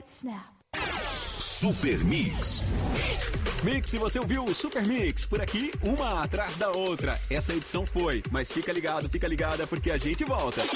Snap. Super Mix. Mix, se você ouviu o Super Mix por aqui, uma atrás da outra. Essa edição foi, mas fica ligado, fica ligada, porque a gente volta.